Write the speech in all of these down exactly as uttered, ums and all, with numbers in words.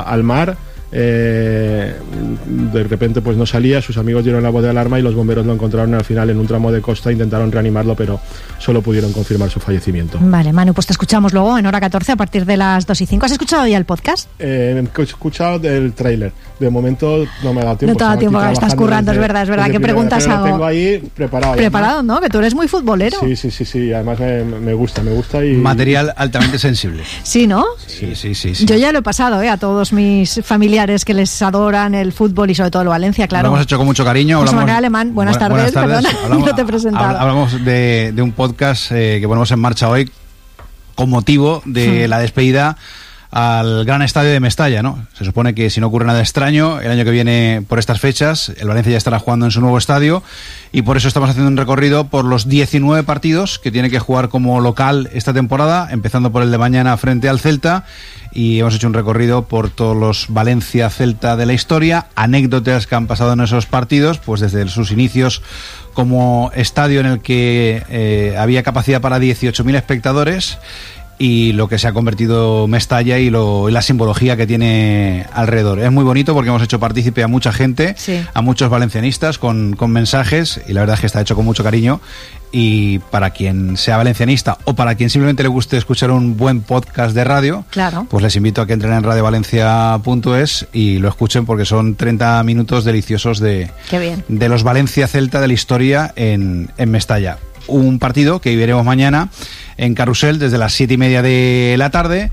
al mar. Eh, de repente pues no salía, sus amigos dieron la voz de alarma y los bomberos lo encontraron al final en un tramo de costa, intentaron reanimarlo pero solo pudieron confirmar su fallecimiento. Vale, Manu, pues te escuchamos luego en hora catorce a partir de las dos y cinco. ¿Has escuchado ya el podcast? Eh, he escuchado el tráiler, de momento no me ha dado tiempo. No te ha dado tiempo, estás currando, desde, es verdad, es verdad. ¿Qué preguntas hago? Lo tengo ahí preparado. Preparado, ¿no? Que tú eres muy futbolero. Sí, sí, sí, sí, además me, me gusta, me gusta y... Material altamente sensible. Sí, ¿no? Sí, sí, sí, sí. Yo ya lo he pasado, ¿eh? A todos mis familiares que les adoro el fútbol y sobre todo el Valencia, claro. Lo hemos hecho con mucho cariño. José Manuel Alemán, buenas tardes, buenas tardes. Perdona, hablamos, no te he presentado. Hablamos de, de un podcast eh, que ponemos en marcha hoy con motivo de hmm. la despedida al gran estadio de Mestalla, ¿no? Se supone que si no ocurre nada extraño, el año que viene por estas fechas, el Valencia ya estará jugando en su nuevo estadio y por eso estamos haciendo un recorrido por los diecinueve partidos que tiene que jugar como local esta temporada, empezando por el de mañana frente al Celta, y hemos hecho un recorrido por todos los Valencia-Celta de la historia, anécdotas que han pasado en esos partidos, pues desde sus inicios como estadio en el que eh, había capacidad para dieciocho mil espectadores, y lo que se ha convertido Mestalla y, lo, y la simbología que tiene alrededor. Es muy bonito porque hemos hecho partícipe a mucha gente, sí. a muchos valencianistas con, con mensajes, y la verdad es que está hecho con mucho cariño, y para quien sea valencianista o para quien simplemente le guste escuchar un buen podcast de radio, claro. pues les invito a que entren en radio valencia punto es y lo escuchen porque son treinta minutos deliciosos de, Qué bien. de los Valencia-Celta de la historia en, en Mestalla. Un partido que viviremos mañana en Carrusel desde las siete y media de la tarde,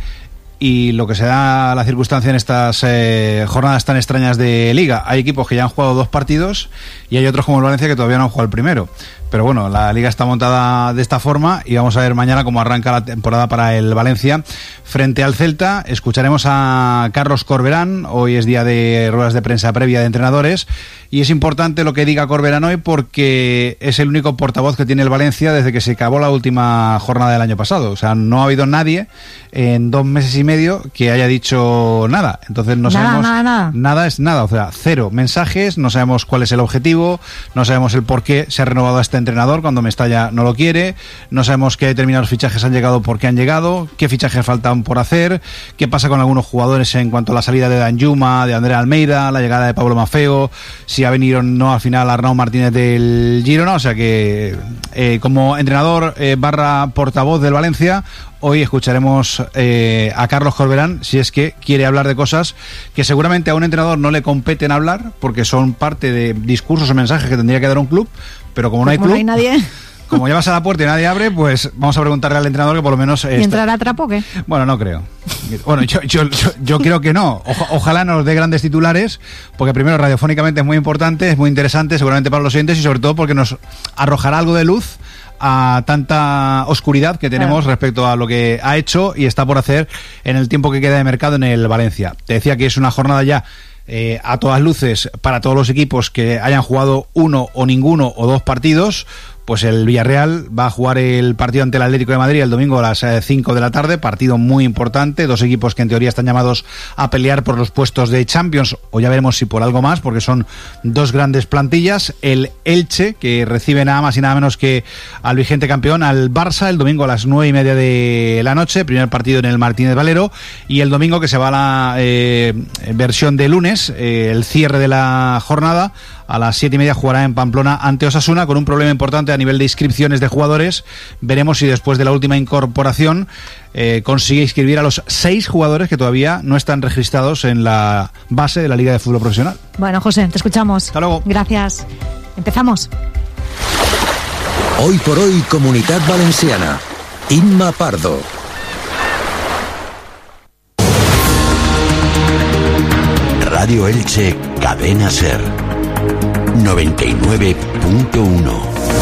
y lo que se da la circunstancia en estas eh, jornadas tan extrañas de Liga. Hay equipos que ya han jugado dos partidos y hay otros como el Valencia que todavía no han jugado el primero. Pero bueno, la Liga está montada de esta forma y vamos a ver mañana cómo arranca la temporada para el Valencia frente al Celta. Escucharemos a Carlos Corberán, hoy es día de ruedas de prensa previa de entrenadores, y es importante lo que diga Corberán hoy porque es el único portavoz que tiene el Valencia desde que se acabó la última jornada del año pasado. O sea, no ha habido nadie en dos meses y medio que haya dicho nada. Entonces no nada, sabemos... Nada, nada. Nada es nada, o sea, cero mensajes, no sabemos cuál es el objetivo, no sabemos el por qué se ha renovado a este entrenador cuando Mestalla no lo quiere, no sabemos qué determinados fichajes han llegado, por qué han llegado, qué fichajes faltan por hacer, qué pasa con algunos jugadores en cuanto a la salida de Danjuma, de Andrea Almeida, la llegada de Pablo Maffeo, si ha venido o no al final Arnau Martínez del Girona. O sea que eh, como entrenador eh, barra portavoz del Valencia, hoy escucharemos eh, a Carlos Corberán, si es que quiere hablar de cosas que seguramente a un entrenador no le competen hablar, porque son parte de discursos o mensajes que tendría que dar un club, pero como no hay como club, no hay nadie, como llamas a la puerta y nadie abre, pues vamos a preguntarle al entrenador que por lo menos... ¿Y entrará a trapo o qué? Bueno, no creo. Bueno, yo, yo, yo, yo creo que no. Oja, ojalá nos dé grandes titulares, porque primero radiofónicamente es muy importante, es muy interesante, seguramente para los oyentes, y sobre todo porque nos arrojará algo de luz a tanta oscuridad que tenemos claro. respecto a lo que ha hecho y está por hacer en el tiempo que queda de mercado en el Valencia. Te decía que es una jornada ya eh, a todas luces para todos los equipos que hayan jugado uno o ninguno o dos partidos. Pues el Villarreal va a jugar el partido ante el Atlético de Madrid el domingo a las cinco de la tarde, partido muy importante, dos equipos que en teoría están llamados a pelear por los puestos de Champions, o ya veremos si por algo más, porque son dos grandes plantillas. El Elche, que recibe nada más y nada menos que al vigente campeón, al Barça, el domingo a las nueve y media de la noche, primer partido en el Martínez Valero, y el domingo, que se va a la eh, versión de lunes, eh, el cierre de la jornada, a las siete y media jugará en Pamplona ante Osasuna, con un problema importante a nivel de inscripciones de jugadores. Veremos si después de la última incorporación eh, consigue inscribir a los seis jugadores que todavía no están registrados en la base de la Liga de Fútbol Profesional. Bueno, José, te escuchamos. Hasta luego. Gracias. Empezamos. Hoy por hoy, Comunitat Valenciana. Inma Pardo. Radio Elche, Cadena Ser. noventa y nueve punto uno.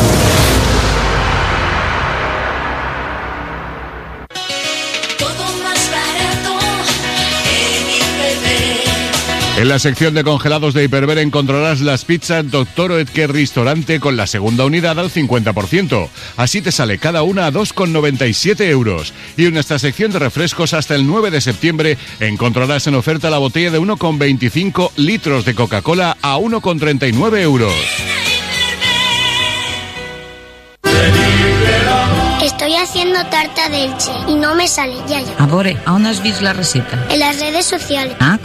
En la sección de congelados de Hiperver encontrarás las pizzas Doctor Oetker Restaurante con la segunda unidad al cincuenta por ciento. Así te sale cada una a dos con noventa y siete euros. Y en nuestra sección de refrescos hasta el nueve de septiembre encontrarás en oferta la botella de uno con veinticinco litros de Coca-Cola a uno con treinta y nueve euros. Estoy haciendo tarta de Elche y no me sale, ya ya. A veure, on has vist la receta? En las redes sociales. Ah,